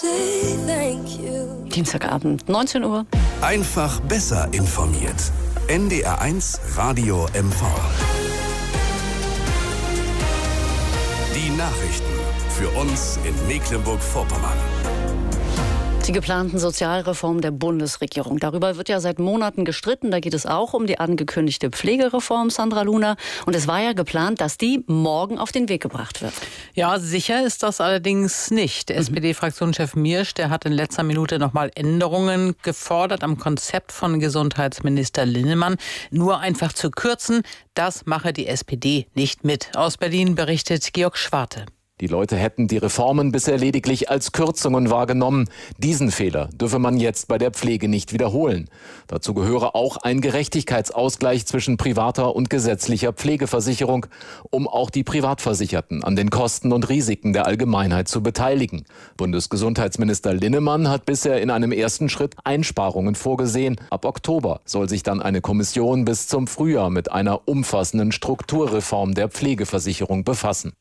Dienstagabend, 19 Uhr. Einfach besser informiert. NDR1 Radio MV. Die Nachrichten für uns in Mecklenburg-Vorpommern. Die geplanten Sozialreformen der Bundesregierung. Darüber wird ja seit Monaten gestritten. Da geht es auch um die angekündigte Pflegereform, Sandra Luna. Und es war ja geplant, dass die morgen auf den Weg gebracht wird. Ja, sicher ist das allerdings nicht. Der SPD-Fraktionschef Miersch, der hat in letzter Minute nochmal Änderungen gefordert am Konzept von Gesundheitsminister Linnemann. Nur einfach zu kürzen, das mache die SPD nicht mit. Aus Berlin berichtet Georg Schwarte. Die Leute hätten die Reformen bisher lediglich als Kürzungen wahrgenommen. Diesen Fehler dürfe man jetzt bei der Pflege nicht wiederholen. Dazu gehöre auch ein Gerechtigkeitsausgleich zwischen privater und gesetzlicher Pflegeversicherung, um auch die Privatversicherten an den Kosten und Risiken der Allgemeinheit zu beteiligen. Bundesgesundheitsminister Linnemann hat bisher in einem ersten Schritt Einsparungen vorgesehen. Ab Oktober soll sich dann eine Kommission bis zum Frühjahr mit einer umfassenden Strukturreform der Pflegeversicherung befassen.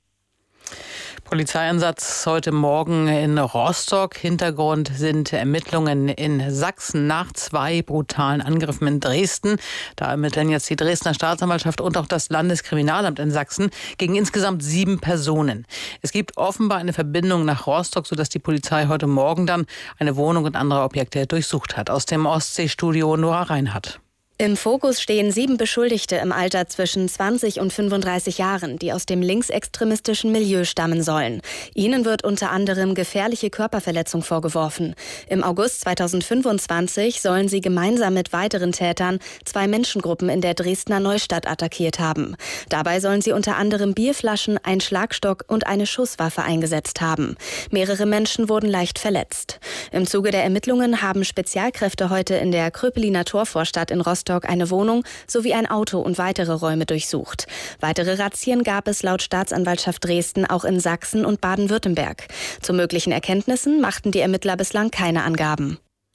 Polizeieinsatz heute Morgen in Rostock. Hintergrund sind Ermittlungen in Sachsen nach 2 brutalen Angriffen in Dresden. Da ermitteln jetzt die Dresdner Staatsanwaltschaft und auch das Landeskriminalamt in Sachsen gegen insgesamt 7 Personen. Es gibt offenbar eine Verbindung nach Rostock, sodass die Polizei heute Morgen dann eine Wohnung und andere Objekte durchsucht hat. Aus dem Ostseestudio Nora Reinhardt. Im Fokus stehen 7 Beschuldigte im Alter zwischen 20 und 35 Jahren, die aus dem linksextremistischen Milieu stammen sollen. Ihnen wird unter anderem gefährliche Körperverletzung vorgeworfen. Im August 2025 sollen sie gemeinsam mit weiteren Tätern 2 Menschengruppen in der Dresdner Neustadt attackiert haben. Dabei sollen sie unter anderem Bierflaschen, einen Schlagstock und eine Schusswaffe eingesetzt haben. Mehrere Menschen wurden leicht verletzt. Im Zuge der Ermittlungen haben Spezialkräfte heute in der Kröpeliner Torvorstadt in Rostock eine Wohnung sowie ein Auto und weitere Räume durchsucht. Weitere Razzien gab es laut Staatsanwaltschaft Dresden auch in Sachsen und Baden-Württemberg. Zu möglichen Erkenntnissen machten die Ermittler bislang keine Angaben.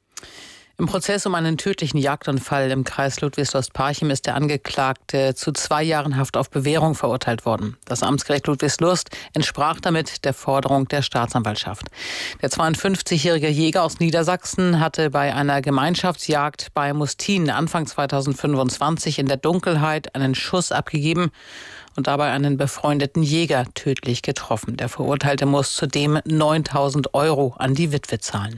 Im Prozess um einen tödlichen Jagdunfall im Kreis Ludwigslust-Parchim ist der Angeklagte zu 2 Jahren Haft auf Bewährung verurteilt worden. Das Amtsgericht Ludwigslust entsprach damit der Forderung der Staatsanwaltschaft. Der 52-jährige Jäger aus Niedersachsen hatte bei einer Gemeinschaftsjagd bei Mustin Anfang 2025 in der Dunkelheit einen Schuss abgegeben und dabei einen befreundeten Jäger tödlich getroffen. Der Verurteilte muss zudem 9.000 € an die Witwe zahlen.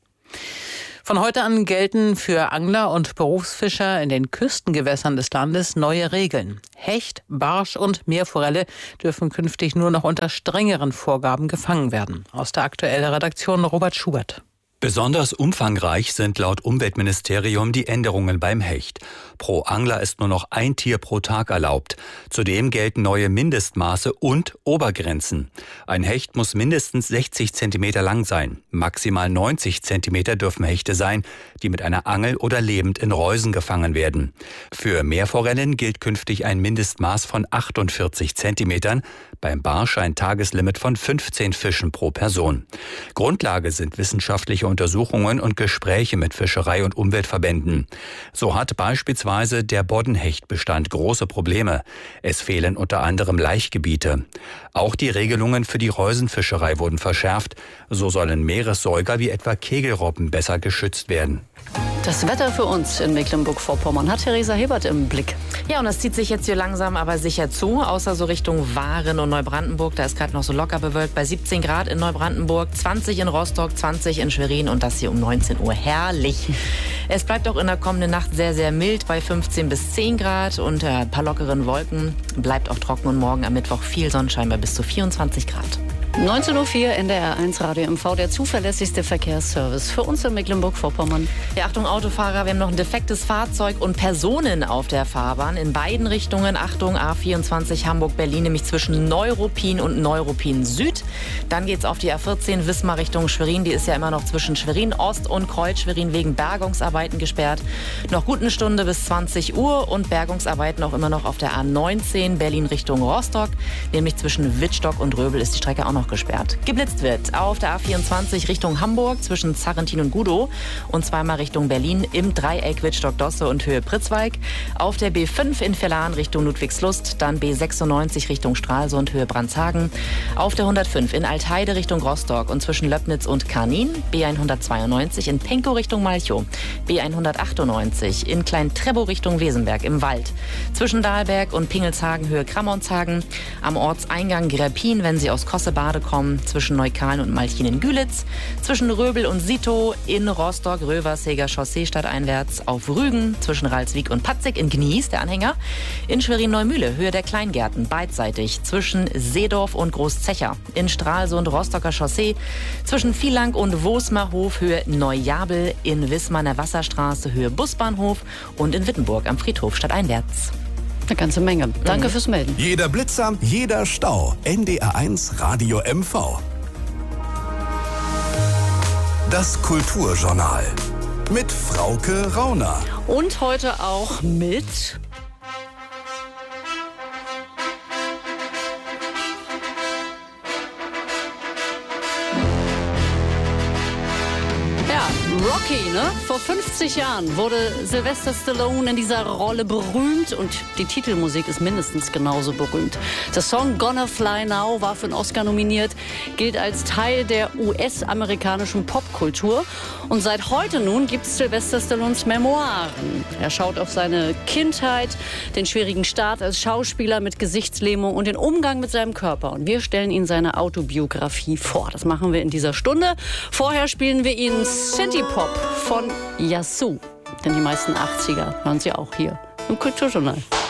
Von heute an gelten für Angler und Berufsfischer in den Küstengewässern des Landes neue Regeln. Hecht, Barsch und Meerforelle dürfen künftig nur noch unter strengeren Vorgaben gefangen werden. Aus der aktuellen Redaktion Robert Schubert. Besonders umfangreich sind laut Umweltministerium die Änderungen beim Hecht. Pro Angler ist nur noch ein Tier pro Tag erlaubt. Zudem gelten neue Mindestmaße und Obergrenzen. Ein Hecht muss mindestens 60 cm lang sein. Maximal 90 cm dürfen Hechte sein, die mit einer Angel oder lebend in Reusen gefangen werden. Für Meerforellen gilt künftig ein Mindestmaß von 48 cm. Beim Barsch ein Tageslimit von 15 Fischen pro Person. Grundlage sind wissenschaftliche Untersuchungen und Gespräche mit Fischerei- und Umweltverbänden. So hat beispielsweise der Boddenhechtbestand große Probleme. Es fehlen unter anderem Laichgebiete. Auch die Regelungen für die Reusenfischerei wurden verschärft. So sollen Meeressäuger wie etwa Kegelrobben besser geschützt werden. Das Wetter für uns in Mecklenburg-Vorpommern hat Theresa Hebert im Blick. Ja, und das zieht sich jetzt hier langsam aber sicher zu, außer so Richtung Waren und Neubrandenburg. Da ist gerade noch so locker bewölkt bei 17 Grad in Neubrandenburg, 20 in Rostock, 20 in Schwerin und das hier um 19 Uhr. Herrlich. Es bleibt auch in der kommenden Nacht sehr, sehr mild bei 15 bis 10 Grad und ein paar lockeren Wolken. Bleibt auch trocken und morgen am Mittwoch viel Sonnenschein bei bis zu 24 Grad. 19.04 Uhr NDR1 Radio MV, der zuverlässigste Verkehrsservice für uns in Mecklenburg-Vorpommern. Ja, Achtung Autofahrer, wir haben noch ein defektes Fahrzeug und Personen auf der Fahrbahn in beiden Richtungen. Achtung, A24 Hamburg-Berlin, nämlich zwischen Neuruppin und Neuruppin Süd. Dann geht's auf die A14 Wismar Richtung Schwerin. Die ist ja immer noch zwischen Schwerin Ost und Kreuz-Schwerin wegen Bergungsarbeiten gesperrt. Noch gut eine Stunde bis 20 Uhr und Bergungsarbeiten auch immer noch auf der A19 Berlin Richtung Rostock. Nämlich zwischen Wittstock und Röbel ist die Strecke auch noch noch gesperrt. Geblitzt wird auf der A24 Richtung Hamburg zwischen Zarrentin und Gudow und zweimal Richtung Berlin im Dreieck Wittstock-Dosse und Höhe Pritzwalk. Auf der B5 in Verlan Richtung Ludwigslust, dann B96 Richtung Stralsund, Höhe Brandshagen. Auf der 105 in Altheide Richtung Rostock und zwischen Löbnitz und Karnin. B192 in Penkow Richtung Malchow. B198 in Klein-Trebow Richtung Wesenberg im Wald. Zwischen Dahlberg und Pingelshagen, Höhe Kramonshagen. Am Ortseingang Greppin, wenn Sie aus Kossebade kommen, zwischen Neukalen und Malchin-Gülitz. Zwischen Röbel und Sito in Rostock, Röverseger Chaussee stadteinwärts. Auf Rügen, zwischen Ralswiek und Patzig in Gnies, der Anhänger. In Schwerin-Neumühle, Höhe der Kleingärten, beidseitig. Zwischen Seedorf und Großzecher. In Stralsund, Rostocker Chaussee. Zwischen Vielang und Wosmerhof, Höhe Neujabel. In Wismar, Wasserstraße, Höhe Busbahnhof. Und in Wittenburg am Friedhof stadteinwärts. Eine ganze Menge. Danke fürs Melden. Jeder Blitzer, jeder Stau. NDR1 Radio MV. Das Kulturjournal mit Frauke Rauner. Und heute auch mit... Rocky, ne? Vor 50 Jahren wurde Sylvester Stallone in dieser Rolle berühmt und die Titelmusik ist mindestens genauso berühmt. Der Song Gonna Fly Now war für einen Oscar nominiert, gilt als Teil der US-amerikanischen Popkultur und seit heute nun gibt es Sylvester Stallones Memoiren. Er schaut auf seine Kindheit, den schwierigen Start als Schauspieler mit Gesichtslähmung und den Umgang mit seinem Körper. Und wir stellen Ihnen seine Autobiografie vor. Das machen wir in dieser Stunde. Vorher spielen wir Ihnen City Pop von Yasu. Denn die meisten 80er hören Sie auch hier im Kulturjournal.